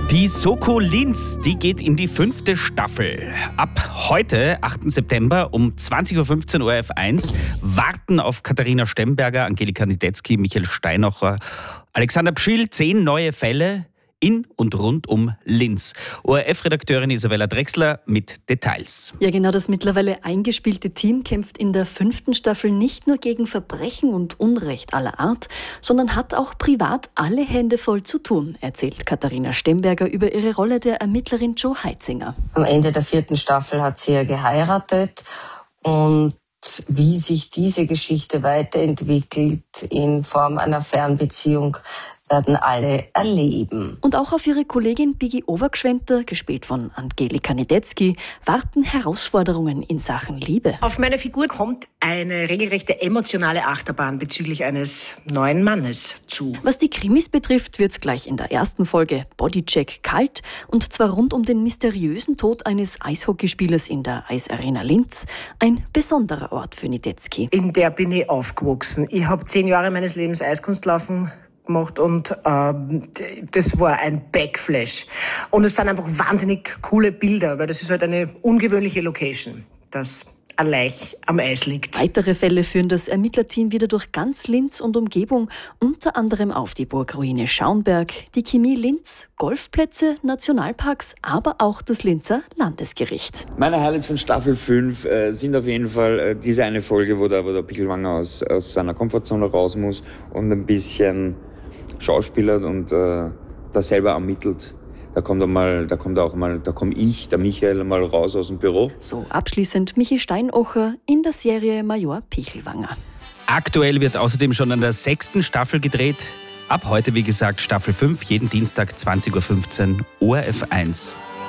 Die Soko Linz, die geht in die 5. Staffel. Ab heute, 8. September um 20.15 Uhr ORF1, warten auf Katharina Stemberger, Angelika Niedetzky, Michael Steinacher, Alexander Pschill 10 neue Fälle in und rund um Linz. ORF-Redakteurin Isabella Drechsler mit Details. Ja, genau, das mittlerweile eingespielte Team kämpft in der 5. Staffel nicht nur gegen Verbrechen und Unrecht aller Art, sondern hat auch privat alle Hände voll zu tun, erzählt Katharina Stemberger über ihre Rolle der Ermittlerin Jo Heitzinger. Am Ende der 4. Staffel hat sie ja geheiratet und wie sich diese Geschichte weiterentwickelt in Form einer Fernbeziehung, werden alle erleben. Und auch auf ihre Kollegin Bigi Obergschwenter, gespielt von Angelika Niedetzky, warten Herausforderungen in Sachen Liebe. Auf meine Figur kommt eine regelrechte emotionale Achterbahn bezüglich eines neuen Mannes zu. Was die Krimis betrifft, wird's gleich in der ersten Folge Bodycheck kalt, und zwar rund um den mysteriösen Tod eines Eishockeyspielers in der Eisarena Linz. Ein besonderer Ort für Niedetzky. In der bin ich aufgewachsen. Ich habe 10 Jahre meines Lebens Eiskunstlaufen gemacht und das war ein Backflash. Und es sind einfach wahnsinnig coole Bilder, weil das ist halt eine ungewöhnliche Location, das allein am Eis liegt. Weitere Fälle führen das Ermittlerteam wieder durch ganz Linz und Umgebung, unter anderem auf die Burgruine Schaumberg, die Chemie Linz, Golfplätze, Nationalparks, aber auch das Linzer Landesgericht. Meine Highlights von Staffel 5 sind auf jeden Fall diese eine Folge, wo der Pichelwanger aus seiner Komfortzone raus muss und ein bisschen schauspielert und da selber ermittelt. Da komme ich, der Michael, mal raus aus dem Büro. So abschließend Michi Steinacher in der Serie Major Pichelwanger. Aktuell wird außerdem schon an der 6. Staffel gedreht. Ab heute, wie gesagt, Staffel 5, jeden Dienstag 20.15 Uhr ORF1.